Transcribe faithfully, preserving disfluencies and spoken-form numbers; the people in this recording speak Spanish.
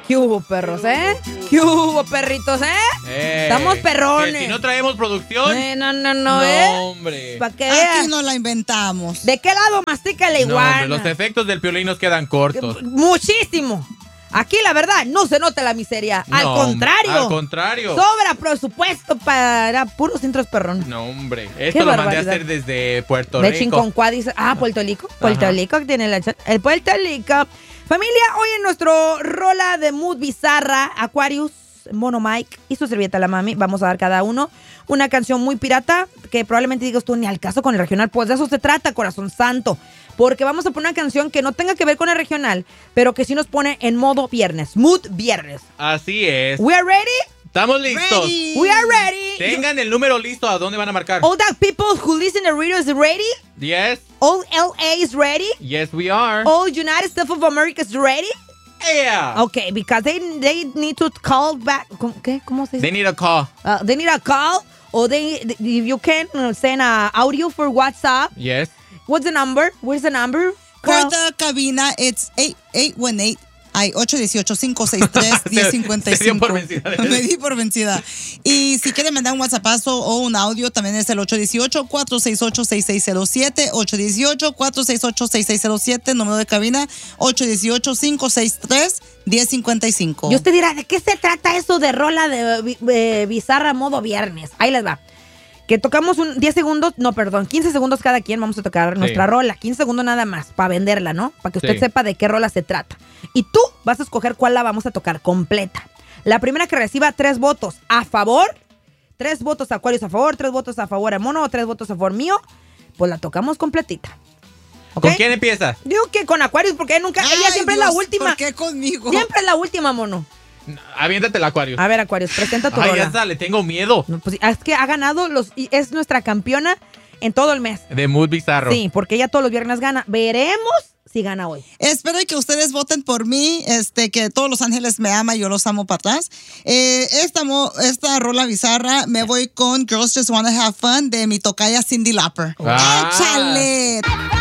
¿Qué hubo, perros, eh? ¿Qué hubo, perritos, eh? eh Estamos perrones. Que si no traemos producción. Eh, no, no, no, no ¿eh? hombre. Para que veas. Aquí no la inventamos. ¿De qué lado mastica la No, iguana? hombre, los efectos del Piolín nos quedan cortos. Muchísimo. Aquí, la verdad, no se nota la miseria. Al No, contrario. Al contrario. Sobra presupuesto para puros intros perrón. No, hombre. Esto lo mandé barbaridad. a hacer desde Puerto De Rico. Chinconcuá dice. Ah, Puerto Rico. Puerto Ajá. Rico que tiene la chat. El Puerto Rico. Familia, hoy en nuestro rola de mood bizarra, Aquarius, Mono Mike y su servilleta la mami, vamos a dar cada uno una canción muy pirata que probablemente digas tú ni al caso con el regional. Pues de eso se trata, corazón santo. Porque vamos a poner una canción que no tenga que ver con el regional, pero que sí nos pone en modo viernes. Mood viernes. Así es. We are ready? Estamos listos. Ready. We are ready. Tengan el número listo. ¿A dónde van a marcar? All the people who listen to radio is ready? Yes. All L A is ready? Yes, we are. All United States of America is ready? Yeah. Okay, because they they need to call back. ¿Cómo, ¿Qué? ¿Cómo se dice? They need a call. Uh, they need a call, or they, if you can uh, send a audio for WhatsApp. Yes. What's the number? Where's the number? For Well, the cabina, it's eight eight one eight. Ay, ocho uno ocho, cinco seis tres, uno cero cinco cinco. Se dio por vencida. Me di por vencida. Y si quieren mandar un WhatsAppazo o un audio, también es el ocho uno ocho, cuatro seis ocho, seis seis cero siete, ocho uno ocho, cuatro seis ocho, seis seis cero siete, número de cabina ocho uno ocho, cinco seis tres, uno cero cinco cinco. y usted dirá, ¿de qué se trata eso de rola de bi- eh, bizarra modo viernes? Ahí les va. Que tocamos un diez segundos, no, perdón, quince segundos cada quien vamos a tocar Sí. nuestra rola. quince segundos nada más, para venderla, ¿no? Para que usted Sí. sepa de qué rola se trata. Y tú vas a escoger cuál la vamos a tocar completa. La primera que reciba tres votos a favor, tres votos a Aquarius a favor, tres votos a favor a Mono, o tres votos a favor mío, pues la tocamos completita. ¿Ok? ¿Con quién empieza? Digo que con Aquarius, porque nunca, ella Ay, siempre Dios, es la última. ¿Por qué conmigo? Siempre es la última, Mono. Aviéntate el Acuario. A ver, Aquarius, presenta tu Ay, rola. ya está, le tengo miedo. No, pues, es que ha ganado los y es nuestra campeona en todo el mes. De Mood Bizarro. Sí, porque ella todos los viernes gana. Veremos si gana hoy. Espero que ustedes voten por mí, este, que todos los ángeles me aman, yo los amo para atrás. Eh, esta, mo- esta rola bizarra me voy con Girls Just Wanna Have Fun de mi tocaya Cyndi Lauper. Ah. ¡Échale!